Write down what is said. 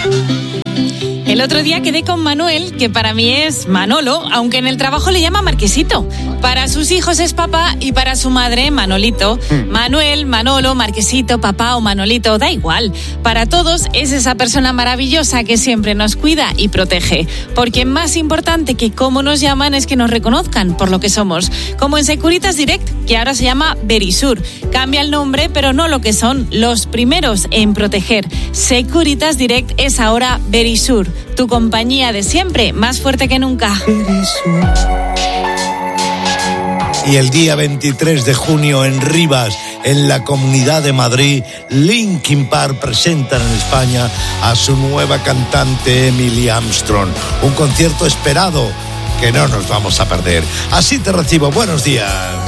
El otro día quedé con Manuel, que para mí es Manolo, aunque en el trabajo le llama Marquesito. Para sus hijos es papá y para su madre Manolito. Manuel, Manolo, Marquesito, papá o Manolito, da igual. Para todos es esa persona maravillosa que siempre nos cuida y protege. Porque más importante que cómo nos llaman es que nos reconozcan por lo que somos. Como en Securitas Direct, que ahora se llama Verisur. Cambia el nombre, pero no lo que son, los primeros en proteger. Securitas Direct es ahora Verisur. Tu compañía de siempre, más fuerte que nunca. Y el día 23 de junio en Rivas, en la Comunidad de Madrid, Linkin Park presentan en España a su nueva cantante Emily Armstrong. Un concierto esperado que no nos vamos a perder. Así te recibo. Buenos días.